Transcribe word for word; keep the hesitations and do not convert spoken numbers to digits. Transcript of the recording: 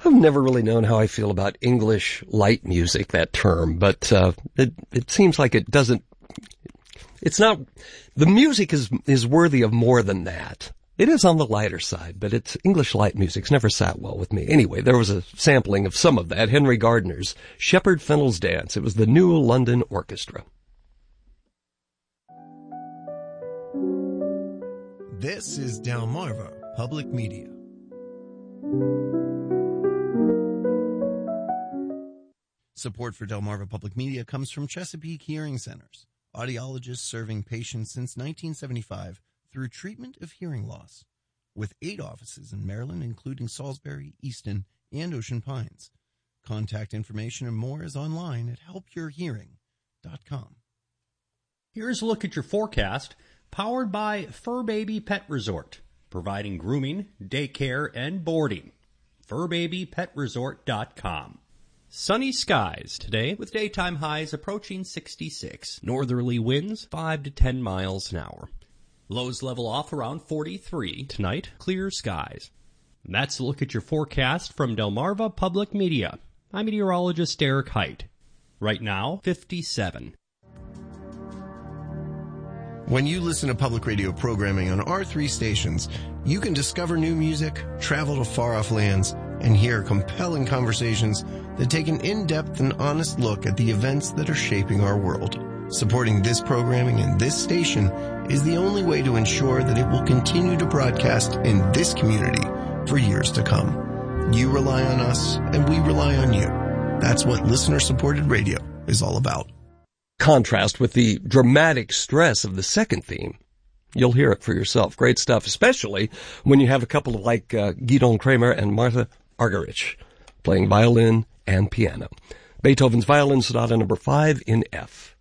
I've never really known how I feel about English light music, that term, but uh, it, it seems like it doesn't, it's not, the music is is worthy of more than that. It is on the lighter side, but it's English light music's never sat well with me. Anyway, there was a sampling of some of that, Henry Gardner's Shepherd Fennell's Dance. It was the New London Orchestra. This is Delmarva Public Media. Support for Delmarva Public Media comes from Chesapeake Hearing Centers, audiologists serving patients since nineteen seventy-five through treatment of hearing loss. With eight offices in Maryland, including Salisbury, Easton, and Ocean Pines. Contact information and more is online at help your hearing dot com. Here's a look at your forecast, powered by Fur Baby Pet Resort, providing grooming, daycare, and boarding. fur baby pet resort dot com. Sunny skies today with daytime highs approaching sixty-six. Northerly winds five to ten miles an hour. Lows level off around forty-three. Tonight, clear skies. And that's a look at your forecast from Delmarva Public Media. I'm meteorologist Derek Height. Right now, fifty-seven. When you listen to public radio programming on our three stations, you can discover new music, travel to far-off lands, and hear compelling conversations that take an in-depth and honest look at the events that are shaping our world. Supporting this programming and this station is the only way to ensure that it will continue to broadcast in this community for years to come. You rely on us, and we rely on you. That's what listener-supported radio is all about. Contrast with the dramatic stress of the second theme. You'll hear it for yourself. Great stuff, especially when you have a couple like uh, Gidon Kramer and Martha Argerich playing violin and piano. Beethoven's Violin Sonata number five in F.